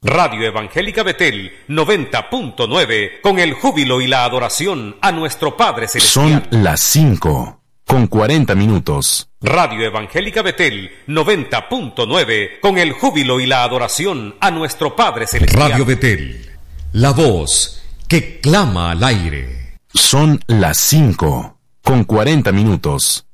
Radio Evangélica Betel 90.9, con el júbilo y la adoración a nuestro Padre Celestial. Son las 5:40. Radio Evangélica Betel 90.9, con el júbilo y la adoración a nuestro Padre Celestial. Radio Betel, la voz que clama al aire. Son las 5:40.